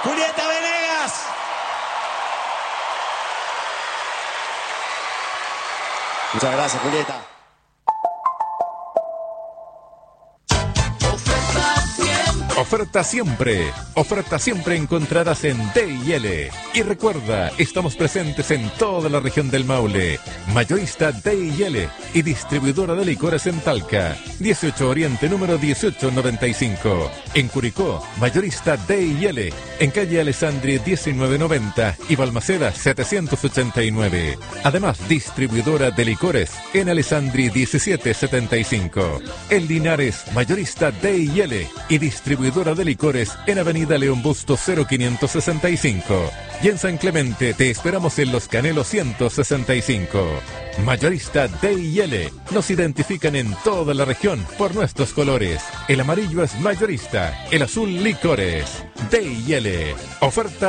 Julieta Venegas. Muchas gracias, Julieta. Oferta siempre encontrarás en D&L. Y recuerda, estamos presentes en toda la región del Maule. Mayorista D&L y distribuidora de licores en Talca. 18 Oriente, número 1895. En Curicó, mayorista D&L. En calle Alessandri 1990 y Balmaceda 789. Además, distribuidora de licores en Alessandri 1775. En Linares, mayorista D&L y distribuidora de licores en Avenida León Busto 0565. Y en San Clemente te esperamos en Los Canelos 165. Mayorista D&L. Nos identifican en toda la región por nuestros colores. El amarillo es mayorista, el azul licores. D&L. Oferta